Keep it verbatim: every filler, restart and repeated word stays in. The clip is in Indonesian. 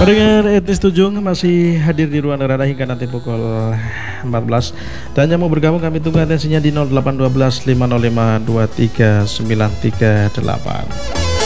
Pendengar etnis Tujung masih hadir di ruang Nerada hingga nanti pukul empat belas. Dan yang mau bergabung kami tunggu atensinya di nol delapan satu dua lima nol lima dua tiga sembilan tiga delapan.